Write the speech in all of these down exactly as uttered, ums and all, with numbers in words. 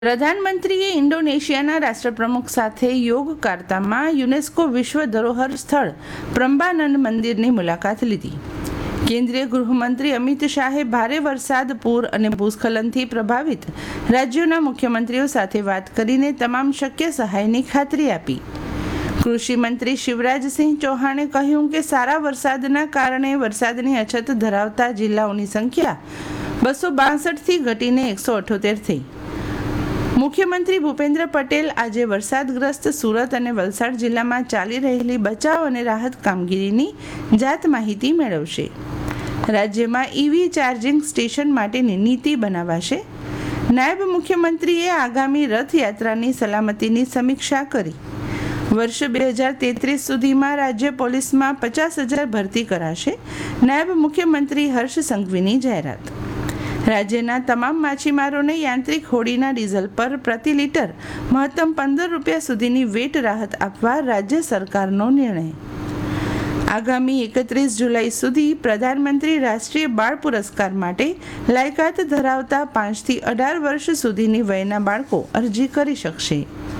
પ્રધાનમંત્રીએ ઇન્ડોનેશિયાના રાષ્ટ્રપ્રમુખ સાથે યોગ કાર્તામાં યુનેસ્કો વિશ્વ ધરોહર સ્થળ પ્રમ્બાનંદ મંદિરની મુલાકાત લીધી. કેન્દ્રીય ગૃહમંત્રી અમિત શાહે ભારે વરસાદ, પૂર અને ભૂસ્ખલનથી પ્રભાવિત રાજ્યોના મુખ્યમંત્રીઓ સાથે વાત કરીને તમામ શક્ય સહાયની ખાતરી આપી. કૃષિ મંત્રી શિવરાજસિંહ ચૌહાણે કહ્યું કે સારા વરસાદના કારણે વરસાદની અછત ધરાવતા જિલ્લાઓની સંખ્યા બસો બાસઠથી ઘટીને એકસો અઠ્યોતેર થઈ. મુખ્યમંત્રી ભૂપેન્દ્ર પટેલ આજે વરસાદગ્રસ્ત સુરત અને વલસાડ જિલ્લામાં ચાલી રહેલી બચાવ અને રાહત કામગીરીની જાત માહિતી મેળવશે. રાજ્યમાં ઈવી ચાર્જિંગ સ્ટેશન માટેની નીતિ બનાવાશે. નાયબ મુખ્યમંત્રીએ આગામી રથયાત્રાની સલામતીની સમીક્ષા કરી. વર્ષ બે હજાર તેત્રીસ સુધીમાં રાજ્ય પોલીસમાં પચાસ હજાર ભરતી કરાશે. નાયબ મુખ્યમંત્રી હર્ષ સંઘવીની જાહેરાત. રાજ્યના તમામ માછીમારોને યાંત્રિક હોડીના ડીઝલ પર પ્રતિ લીટર મહત્તમ પંદર રૂપિયા સુધીની વેટ રાહત આપવા રાજ્ય સરકારનો નિર્ણય. આગામી એકત્રીસ જુલાઈ સુધી પ્રધાનમંત્રી રાષ્ટ્રીય બાળ પુરસ્કાર માટે લાયકાત ધરાવતા પાંચથી અઢાર વર્ષ સુધીની વયના બાળકો અરજી કરી શકશે.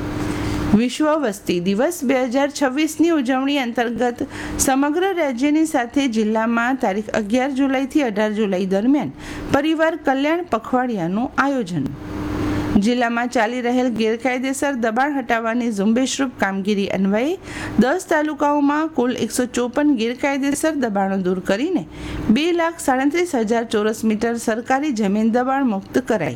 વિશ્વ વસ્તી દિવસ બે હજાર છવ્વીસની ઉજવણી અંતર્ગત સમગ્ર રાજ્યની સાથે જિલ્લામાં તારીખ અગિયાર જુલાઈથી અઢાર જુલાઈ દરમિયાન પરિવાર કલ્યાણ પખવાડિયાનું આયોજન. જિલ્લામાં ચાલી રહેલ ગેરકાયદેસર દબાણ હટાવવાની ઝુંબેશરૂપ કામગીરી અન્વયે દસ તાલુકાઓમાં કુલ એકસો ચોપન ગેરકાયદેસર દબાણો દૂર કરીને બે લાખ સાડત્રીસ હજાર ચોરસ મીટર સરકારી જમીન દબાણ મુક્ત કરાઈ.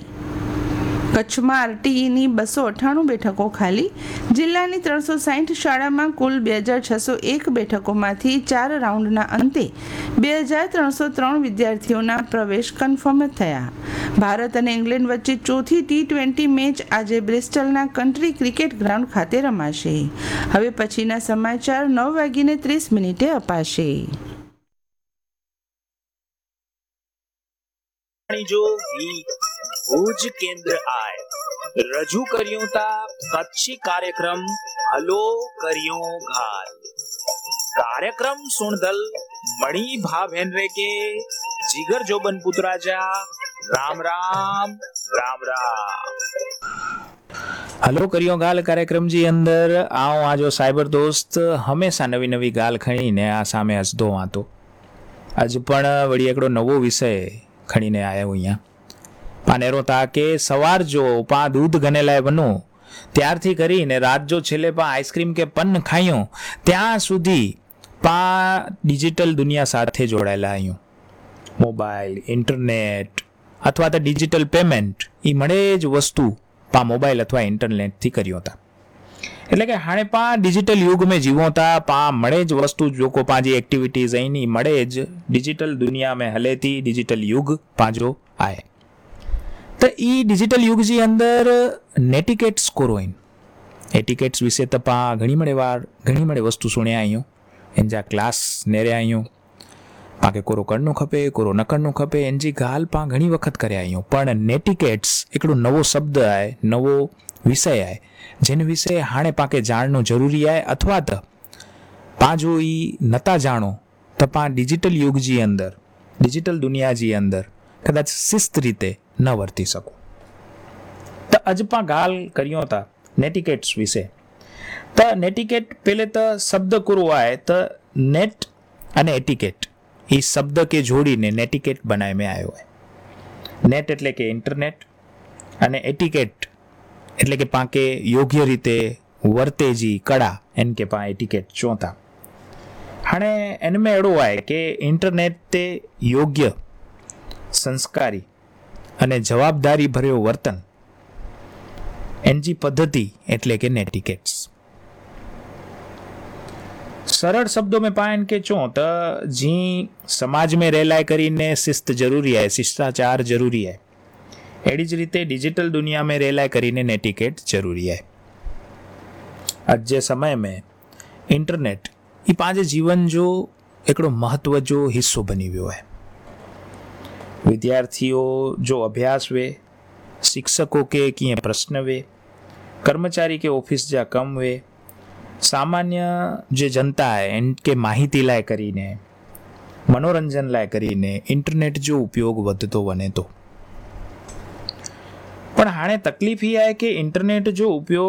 કચ્છમાં આરટીઈની બસો અઠ્ઠાણું બેઠકો ખાલી. જિલ્લાની ત્રણસો સાઠ શાળામાં કુલ બે હજાર છસો એક બેઠકોમાંથી ચાર રાઉન્ડના અંતે બે હજાર ત્રણસો ત્રણ વિદ્યાર્થીઓના પ્રવેશ કન્ફર્મ થયા. ભારત અને ઇંગ્લેન્ડ વચ્ચે ચોથી ટી ટ્વેન્ટી મેચ આજે બ્રિસ્ટલના કન્ટ્રી ક્રિકેટ ગ્રાઉન્ડ ખાતે રમાશે. હવે પછીના સમાચાર નવ વાગીને ત્રીસ મિનિટે અપાશે. ભુજ કેન્દ્ર આય રજૂ કર્યું તા કચ્છી કાર્યક્રમ હલો કર્યું ઘાલ. કાર્યક્રમ સુણધલ મણી ભાવ હેનરે કે જીગર જોબન પુત્રાજા રામ રામ રામ રામ. હલો કર્યો ગાલ કાર્યક્રમજી અંદર આવો આજો સાયબર દોસ્ત હંમેશા નવી નવી ગાલ ખણીને આ સામે હસતો વાતો. આજ પણ વળી એકડો નવો વિષય ખણીને આવ્યો અહીંયા. પાનેરો તા કે સવાર જો પા દૂધ ગનેલાય બનો ત્યારથી કરીને રાત જો છેલ્લે પા આઈસ્ક્રીમ કે પન્ન ખાયો ત્યાં સુધી પા ડિજિટલ દુનિયા સાથે જોડાયેલા અહીંયા. મોબાઈલ, ઇન્ટરનેટ અથવા તો ડિજિટલ પેમેન્ટ એ મળે જ વસ્તુ પા મોબાઈલ અથવા ઇન્ટરનેટથી કર્યો હતા. એટલે કે હાણે પા ડિજિટલ યુગ में જીવો તા પા મળે જ વસ્તુ જોકો પાંજી એક્ટિવિટીઝ અહીંની મળે જ ડિજિટલ દુનિયા में હલેતી ડિજિટલ યુગ પાંજો આય. તો એ ડિજિટલ યુગ જે અંદર નેટિકેટ્સ કોરોઈન એટિકેટ્સ વિશે તો પા ઘણી મળે વાર ઘણી મળે વસ્તુ સુણ્યા અહીંયા. એનજા ક્લાસ નેરે અહીંયા પા કે કોરો કરનું ખપે કોરો ન કરનું ખપે એનજી ગાલ પા ઘણી વખત કર્યા અહીંયા. પણ નેટિકેટ્સ એકડો નવો શબ્દ આય, નવો વિષય આય જેને વિશે હાણે પાકે જાણનું જરૂરી આય અથવા તો પા જો એ નતા જાણો તો પા ડિજિટલ યુગ જે અંદર ડિજિટલ દુનિયા જે અંદર કદાચ શિસ્ત રીતે ન વર્તી શકો. તો અજપા ગાલ કર્યો હતા નેટિકેટ્સ વિશે. તો નેટિકેટ પેલે તો શબ્દ કુરો આય તો નેટ અને એટિકેટ એ શબ્દ કે જોડીને નેટિકેટ બનાય મેં આવ્યો હોય. નેટ એટલે કે ઇન્ટરનેટ અને એટિકેટ એટલે કે પાકે યોગ્ય રીતે વર્તેજી કળા એન કે પા એટિકેટ ચોથા. હાણે એને મેં એડો આય કે ઇન્ટરનેટ તે યોગ્ય સંસ્કારી અને જવાબદારી ભર્યો વર્તન એનજી પદ્ધતિ એટલે કે નેટિકેટ્સ. સરળ શબ્દો में पायन के चो तो जी समाज में રહેલાય કરીને શિસ્ત જરૂરી है, शिष्टाचार जरूरी है. એડી જ રીતે ડિજિટલ दुनिया में રહેલાય કરીને નેટિકેટ જરૂરી है. आज जे समय में इंटरनेट ये पांच जीवन जो एकड़ो महत्व जो हिस्सो बनी वियो है. विद्यार्थियों जो अभ्यास वे, शिक्षकों के किए प्रश्न वे, कर्मचारी के ऑफिस जा कम वे, सामान्य जे जनता है इनके माहिती लाय करीने मनोरंजन लाय करीने इंटरनेट जो उपयोग વધતો બને તો પણ हाणे तकलीफ़ इहा आहे कि इंटरनेट जो उपयोग